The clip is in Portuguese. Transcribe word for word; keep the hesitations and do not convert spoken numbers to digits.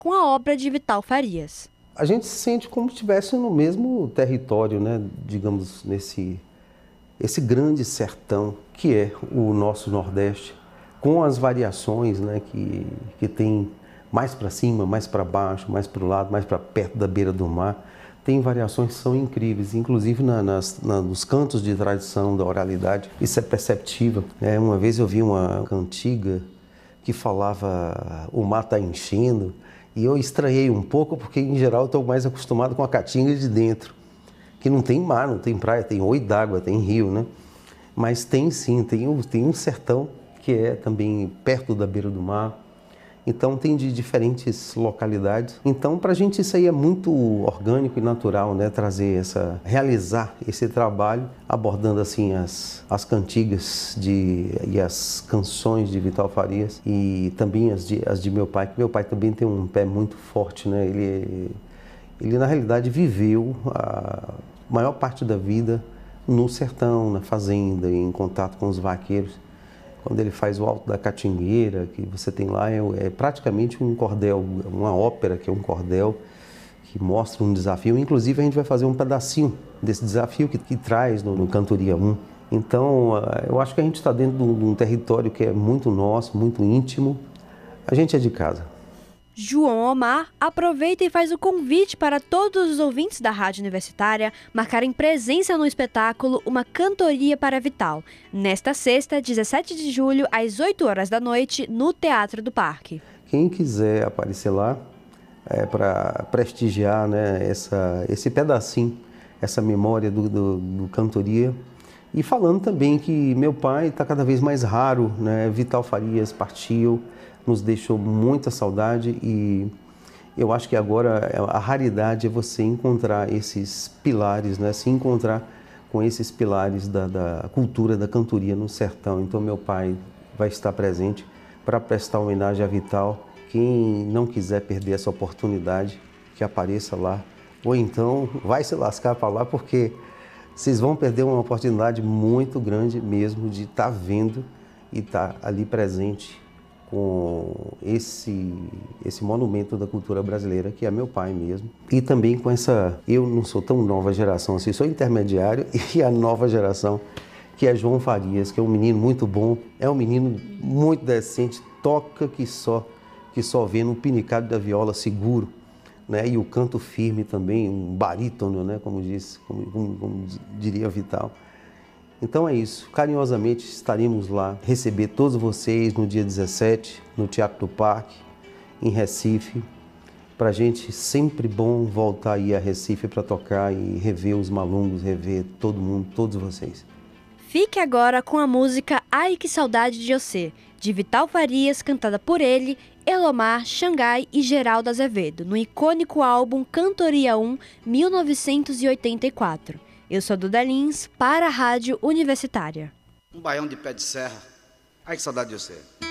com a obra de Vital Farias. A gente se sente como se estivesse no mesmo território, né? Digamos, nesse esse grande sertão que é o nosso Nordeste, com as variações, né, que, que tem mais para cima, mais para baixo, mais para o lado, mais para perto da beira do mar. Tem variações que são incríveis, inclusive na, nas, na, nos cantos de tradição da oralidade. Isso é perceptível. É, uma vez eu vi uma cantiga que falava o mar está enchendo, e eu estranhei um pouco porque, em geral, eu estou mais acostumado com a caatinga de dentro, que não tem mar, não tem praia, tem oi d'água, tem rio, né? Mas tem sim, tem, tem um sertão que é também perto da beira do mar. Então tem de diferentes localidades. Então para a gente isso aí é muito orgânico e natural, né? Trazer essa, realizar esse trabalho abordando assim as, as cantigas de, e as canções de Vital Farias e também as de, as de meu pai, que meu pai também tem um pé muito forte, né? Ele, ele na realidade viveu a maior parte da vida no sertão, na fazenda, em contato com os vaqueiros. Quando ele faz o Alto da Catingueira, que você tem lá, é, é praticamente um cordel, uma ópera que é um cordel, que mostra um desafio. Inclusive, a gente vai fazer um pedacinho desse desafio que, que traz no, no Cantoria um. Então, eu acho que a gente está dentro de um, de um território que é muito nosso, muito íntimo. A gente é de casa. João Omar aproveita e faz o convite para todos os ouvintes da Rádio Universitária marcarem presença no espetáculo Uma Cantoria para Vital, nesta sexta, dezessete de julho, às oito horas da noite, no Teatro do Parque. Quem quiser aparecer lá é, para prestigiar, né, essa, esse pedacinho, essa memória do, do, do Cantoria. E falando também que meu pai está cada vez mais raro, né? Vital Farias partiu, nos deixou muita saudade e eu acho que agora a raridade é você encontrar esses pilares, né? Se encontrar com esses pilares da, da cultura da cantoria no sertão. Então meu pai vai estar presente para prestar homenagem a Vital. Quem não quiser perder essa oportunidade, que apareça lá, ou então vai se lascar para lá, porque vocês vão perder uma oportunidade muito grande mesmo de estar vendo e estar ali presente com esse, esse monumento da cultura brasileira, que é meu pai mesmo. E também com essa, eu não sou tão nova geração assim, sou intermediário, e a nova geração, que é João Farias, que é um menino muito bom, é um menino muito decente, toca que só, que só vê no pinicado da viola seguro, né? E o canto firme também, um barítono, né? Como disse, como, como, como diria Vital. Então é isso, carinhosamente estaremos lá, receber todos vocês no dia dezessete, no Teatro do Parque, em Recife. Para a gente sempre bom voltar aí a Recife para tocar e rever os malungos, rever todo mundo, todos vocês. Fique agora com a música Ai Que Saudade de Você, de Vital Farias, cantada por ele, Elomar, Xangai e Geraldo Azevedo, no icônico álbum Cantoria um, mil novecentos e oitenta e quatro. Eu sou Duda Lins, para a Rádio Universitária. Um baião de pé de serra. Ai que saudade de você.